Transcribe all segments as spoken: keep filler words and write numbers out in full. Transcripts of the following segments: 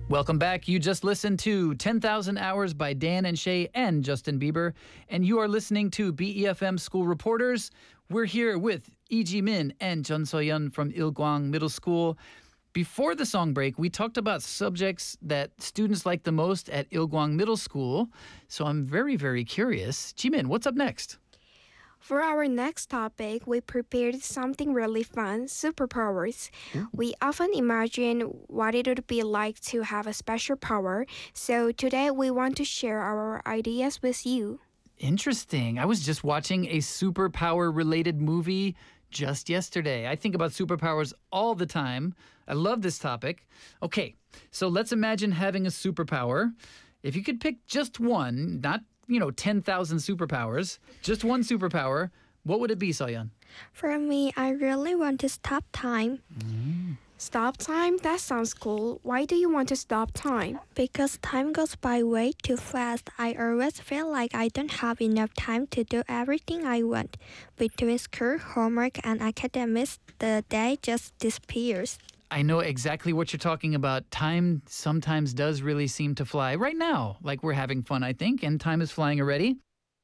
Welcome back. You just listened to ten thousand Hours by Dan and Shay and Justin Bieber, and you are listening to B E F M School Reporters. We're here with Lee Ji-min and Jeon So-yeon from Il-kwang Middle School. Before the song break, we talked about subjects that students like the most at Il-kwang Middle School, so I'm very, very curious. Ji-min, what's up next? For our next topic, we prepared something really fun, superpowers. Ooh. We often imagine what it would be like to have a special power, so today we want to share our ideas with you. Interesting. I was just watching a superpower-related movie just yesterday. I think about superpowers all the time. I love this topic. Okay, so let's imagine having a superpower. If you could pick just one, not you know, ten thousand superpowers, just one superpower, what would it be, So-yeon? For me, I really want to stop time. Mm. Stop time? That sounds cool. Why do you want to stop time? Because time goes by way too fast. I always feel like I don't have enough time to do everything I want. Between school, homework, and academics, the day just disappears. I know exactly what you're talking about. Time sometimes does really seem to fly. Right now, like we're having fun, I think, and time is flying already.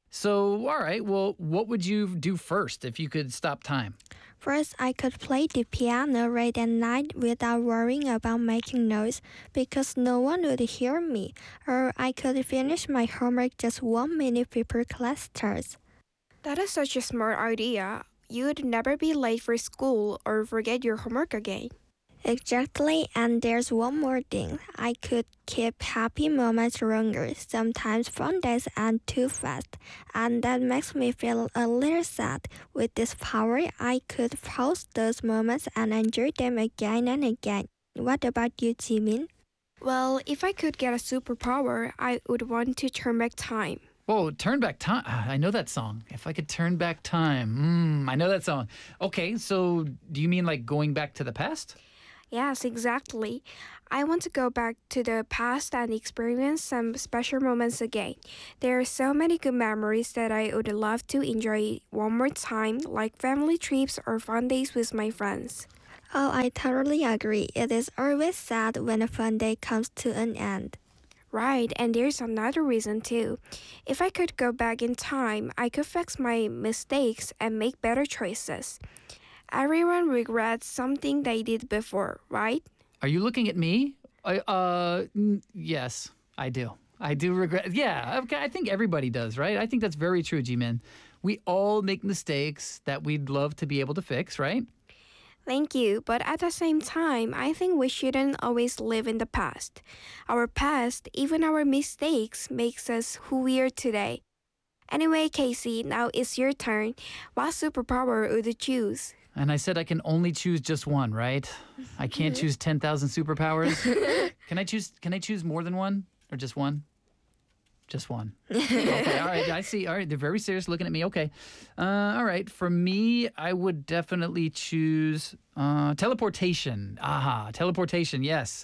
So, all right, well, what would you do first if you could stop time? First, I could play the piano late at night without worrying about making noise because no one would hear me. Or I could finish my homework just one minute before class starts. That is such a smart idea. You would never be late for school or forget your homework again. Exactly, and there's one more thing. I could keep happy moments longer. Sometimes fun days end too fast, and that makes me feel a little sad. With this power, I could pause those moments and enjoy them again and again. What about you, Jimin? Well, if I could get a superpower, I would want to turn back time. Whoa, turn back time. I know that song. If I could turn back time. Mm, I know that song. Okay, so do you mean like going back to the past? Yes, exactly. I want to go back to the past and experience some special moments again. There are so many good memories that I would love to enjoy one more time, like family trips or fun days with my friends. Oh, I totally agree. It is always sad when a fun day comes to an end. Right, and there's another reason too. If I could go back in time, I could fix my mistakes and make better choices. Everyone regrets something they did before, right? Are you looking at me? I, uh, n- yes, I do. I do regret. Yeah, okay, I think everybody does, right? I think that's very true, Ji-min. We all make mistakes that we'd love to be able to fix, right? Thank you, but at the same time, I think we shouldn't always live in the past. Our past, even our mistakes, makes us who we are today. Anyway, Casey, now it's your turn. What superpower would you choose? And I said I can only choose just one, right? I can't choose ten thousand superpowers. Can I choose Can I choose more than one or just one? Just one. Okay, all right, I see. All right, they're very serious looking at me. Okay. Uh, all right, for me, I would definitely choose uh, teleportation. Aha, teleportation, yes.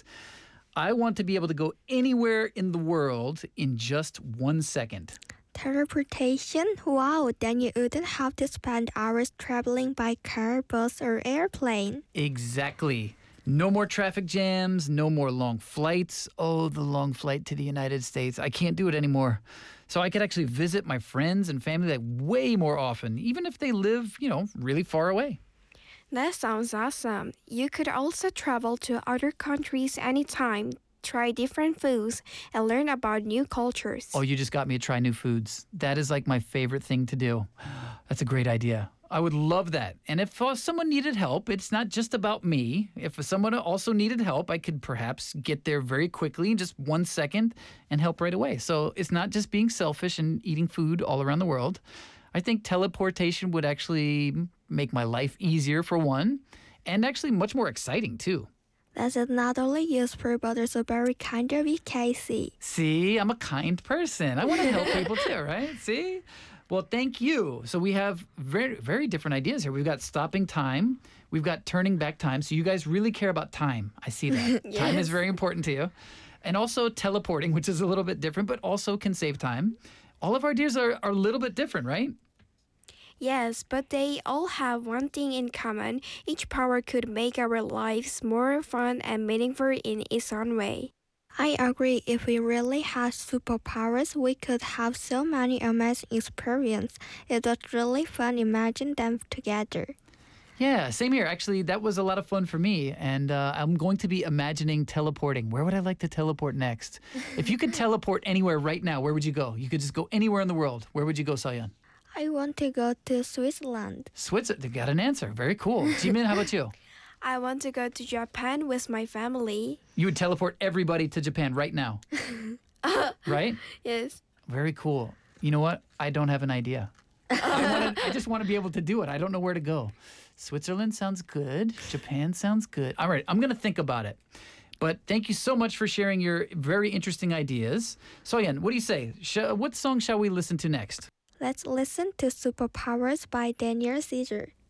I want to be able to go anywhere in the world in just one second. Teleportation? Wow, then you wouldn't have to spend hours traveling by car, bus, or airplane. Exactly. No more traffic jams, no more long flights. Oh, the long flight to the United States. I can't do it anymore. So I could actually visit my friends and family like way more often, even if they live, you know, really far away. That sounds awesome. You could also travel to other countries anytime, try different foods, and learn about new cultures. Oh, you just got me to try new foods. That is like my favorite thing to do. That's a great idea. I would love that. And if uh, someone needed help, it's not just about me. If someone also needed help, I could perhaps get there very quickly in just one second and help right away. So it's not just being selfish and eating food all around the world. I think teleportation would actually make my life easier for one, and actually much more exciting too. That is not only useful but also very kind of you, Casey. See, I'm a kind person. I want to help people too, right? See? Well, thank you. So we have very, very different ideas here. We've got stopping time. We've got turning back time. So you guys really care about time. I see that. Yes. Time is very important to you. And also teleporting, which is a little bit different, but also can save time. All of our ideas are, are a little bit different, right? Yes, but they all have one thing in common. Each power could make our lives more fun and meaningful in its own way. I agree. If we really had superpowers, we could have so many amazing experiences. It was really fun imagining them together. Yeah, same here. Actually, that was a lot of fun for me. And uh, I'm going to be imagining teleporting. Where would I like to teleport next? If you could teleport anywhere right now, where would you go? You could just go anywhere in the world. Where would you go, Soyeon? I want to go to Switzerland. Switzerland. They got an answer. Very cool. Jimin, how about you? I want to go to Japan with my family. You would teleport everybody to Japan right now. Right? Yes. Very cool. You know what? I don't have an idea. I, wanna, I just want to be able to do it. I don't know where to go. Switzerland sounds good. Japan sounds good. All right, I'm going to think about it. But thank you so much for sharing your very interesting ideas. Soyeon, what do you say? Sh- what song shall we listen to next? Let's listen to Superpowers by Daniel Caesar.